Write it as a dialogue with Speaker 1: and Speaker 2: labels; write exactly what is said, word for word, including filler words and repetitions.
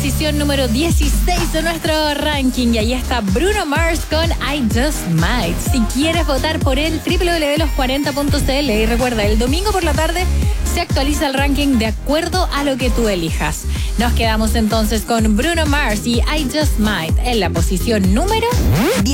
Speaker 1: posición número dieciséis de nuestro ranking. Y ahí está Bruno Mars con I Just Might. Si quieres votar por él, doble u doble u doble u punto los cuarenta punto c l. Y recuerda, el domingo por la tarde se actualiza el ranking de acuerdo a lo que tú elijas. Nos quedamos entonces con Bruno Mars y I Just Might en la posición número diez.